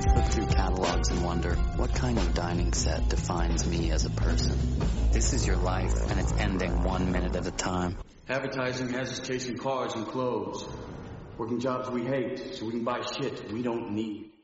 Look through catalogs and wonder, what kind of dining set defines me as a person? This is your life, and it's ending 1 minute at a time. Advertising has us chasing cars and clothes. Working jobs we hate, so we can buy shit we don't need.